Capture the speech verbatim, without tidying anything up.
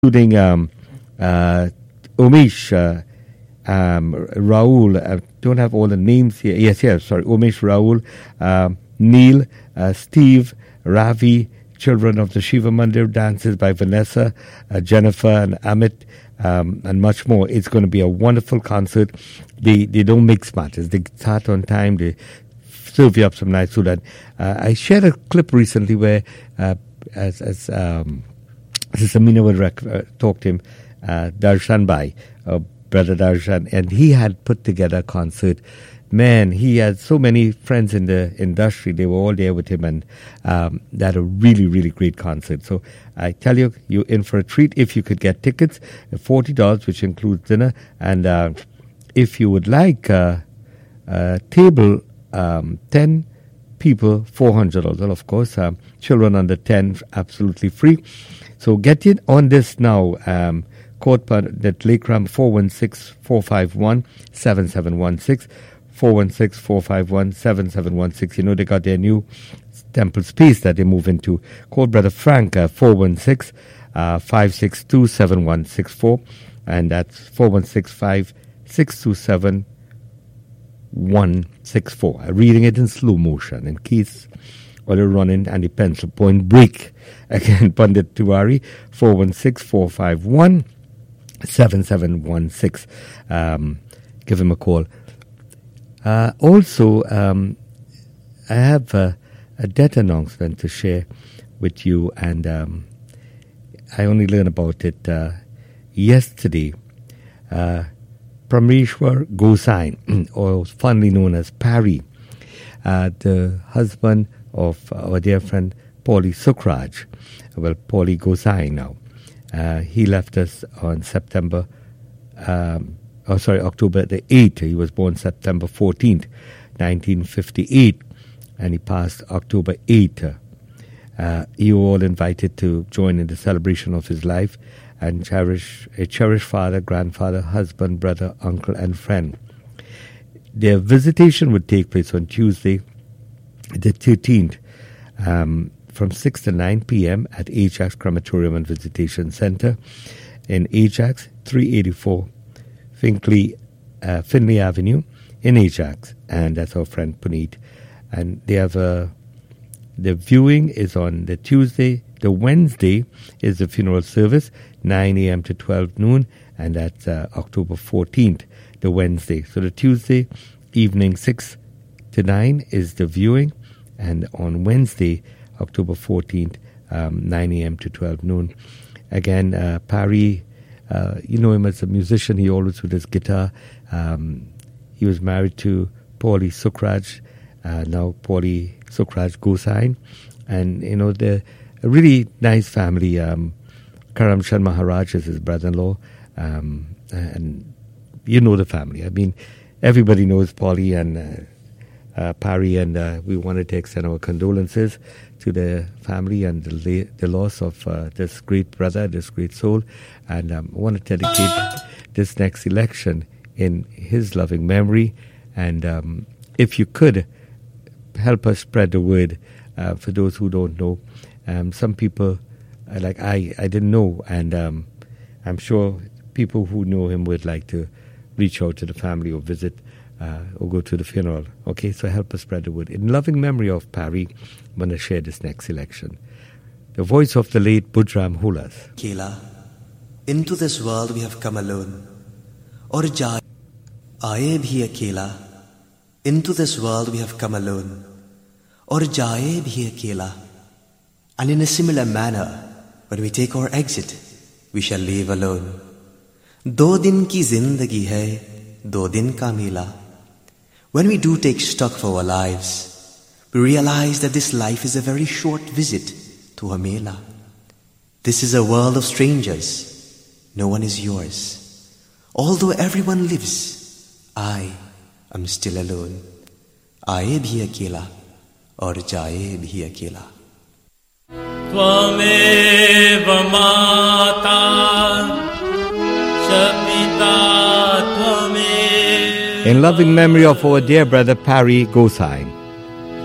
including um, uh, Umesh, uh, um, Rahul. I don't have all the names here. Yes, yes, sorry. Umesh, Rahul, um, Neil, uh, Steve, Ravi, Children of the Shiva Mandir, dances by Vanessa, uh, Jennifer, and Amit, um, and much more. It's going to be a wonderful concert. They they don't mix matches. They start on time. They serve you up some nice food. And uh, I shared a clip recently where, uh, as as um, Sister Meena would rec- uh, talk to him, uh, Darshan Bhai, uh, Brother Darshan, and he had put together a concert. Man, he had so many friends in the industry. They were all there with him, and um, they had a really, really great concert. So I tell you, you're in for a treat if you could get tickets. forty dollars, which includes dinner. And uh, if you would like a uh, uh, table, um, ten people, four hundred dollars. Well, of course, um, children under ten, absolutely free. So get in on this now. Um, Code that Lakram four one six, four five one, seven seven one six. four one six, four five one, seven seven one six. You know, they got their new temple space that they move into. Call Brother Frank, uh, four one six, five six two, seven one six four. And that's four one six, five six two seven one six four. I'm reading it in slow motion in case while you're running and the pencil point break. Again, Pandit Tiwari, four one six, four five one, seven seven one six. Um, give him a call. Uh, also, um, I have a, a debt announcement to share with you, and um, I only learned about it uh, yesterday. Uh, Prameshwar Gosain, or fondly known as Parry, uh, the husband of our dear friend Paulie Sukraj, well, Paulie Gosain now. Uh, he left us on September um, Oh, sorry, October the eighth. He was born September fourteenth, nineteen fifty-eight, and he passed October eighth. Uh, you were all invited to join in the celebration of his life and cherish a cherished father, grandfather, husband, brother, uncle, and friend. Their visitation would take place on Tuesday, the thirteenth, um, from six to nine p.m. at Ajax Crematorium and Visitation Center in Ajax, three eighty-four Finley, uh, Finley Avenue in Ajax, and that's our friend Puneet. And they have a, the viewing is on the Tuesday. The Wednesday is the funeral service, nine a.m. to twelve noon, and that's uh, October fourteenth, the Wednesday. So the Tuesday evening, six to nine is the viewing, and on Wednesday, October fourteenth, um, nine a.m. to twelve noon. Again, uh, Parry, Uh, you know him as a musician. He always with his guitar. Um, he was married to Paulie Sukraj, uh, now Paulie Sukraj Gosain. And, you know, they're a really nice family. Um, Karam Chand Maharaj is his brother-in-law. Um, and you know the family. I mean, everybody knows Paulie and uh, uh, Parry, and uh, we wanted to extend our condolences to the family and the, la- the loss of uh, this great brother, this great soul. And um, I want to dedicate this next election in his loving memory. And um, if you could help us spread the word uh, for those who don't know. Um, some people, uh, like I, I didn't know. And um, I'm sure people who know him would like to reach out to the family or visit uh, or go to the funeral. Okay, so help us spread the word. In loving memory of Parry, I'm going to share this next election. The voice of the late Budram Hulas. Kela, into this world we have come alone. Aur jaaye aaye bhi akela. Into this world we have come alone. Aur jaaye bhi akela. And in a similar manner, when we take our exit, we shall leave alone. Do din ki zindagi hai, do din ka mela. When we do take stock of our lives, we realize that this life is a very short visit to a mela. This is a world of strangers. No one is yours. Although everyone lives, I am still alone. Aaye bhi akela, aur jaaye bhi akela. Tvameva mata, Shabita tvameva. In loving memory of our dear brother Parry Gosain.